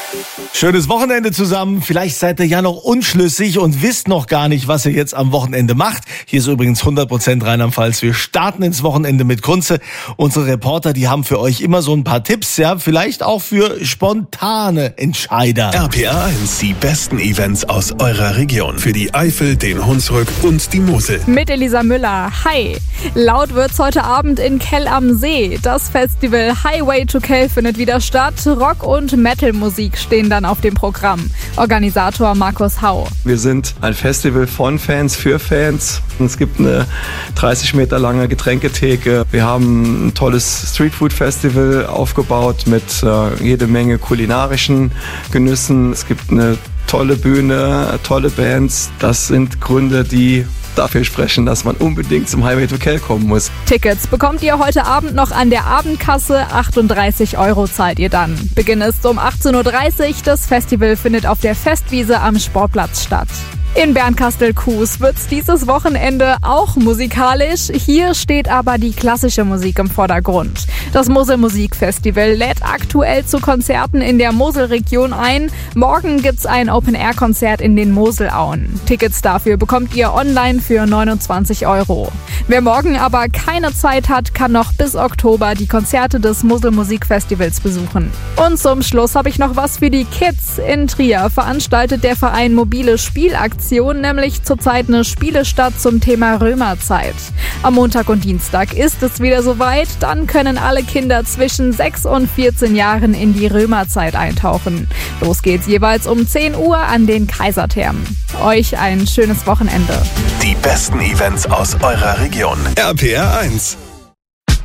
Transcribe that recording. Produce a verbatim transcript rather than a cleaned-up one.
Schönes Wochenende zusammen. Vielleicht seid ihr ja noch unschlüssig und wisst noch gar nicht, was ihr jetzt am Wochenende macht. Hier ist übrigens hundert Prozent Rheinland-Pfalz. Wir starten ins Wochenende mit Kunze. Unsere Reporter, die haben für euch immer so ein paar Tipps, ja, vielleicht auch für spontane Entscheider. R P R eins, die besten Events aus eurer Region. Für die Eifel, den Hunsrück und die Mosel. Mit Elisa Müller. Hi. Laut wird's heute Abend in Kell am See. Das Festival Highway to Kell findet wieder statt. Rock- und Metal-Musik stehen dann auf dem Programm. Organisator Markus Hau. Wir sind ein Festival von Fans für Fans. Es gibt eine dreißig Meter lange Getränketheke. Wir haben ein tolles Streetfood-Festival aufgebaut mit äh, jede Menge kulinarischen Genüssen. Es gibt eine tolle Bühne, tolle Bands. Das sind Gründe, die dafür sprechen, dass man unbedingt zum Highway to Kell kommen muss. Tickets bekommt ihr heute Abend noch an der Abendkasse. achtunddreißig Euro zahlt ihr dann. Beginn ist um achtzehn Uhr dreißig. Das Festival findet auf der Festwiese am Sportplatz statt. In Bernkastel-Kues wird's dieses Wochenende auch musikalisch. Hier steht aber die klassische Musik im Vordergrund. Das Mosel Musikfestival lädt aktuell zu Konzerten in der Moselregion ein. Morgen gibt's ein Open-Air-Konzert in den Moselauen. Tickets dafür bekommt ihr online für neunundzwanzig Euro. Wer morgen aber keine Zeit hat, kann noch bis Oktober die Konzerte des Mosel Musikfestivals besuchen. Und zum Schluss habe ich noch was für die Kids. In Trier veranstaltet der Verein Mobile Spielaktion, nämlich zurzeit eine Spielestadt zum Thema Römerzeit. Am Montag und Dienstag ist es wieder soweit, dann können alle Kinder zwischen sechs und vierzehn Jahren in die Römerzeit eintauchen. Los geht's jeweils um zehn Uhr an den Kaiserthermen. Euch ein schönes Wochenende. Die besten Events aus eurer Region. R P R eins.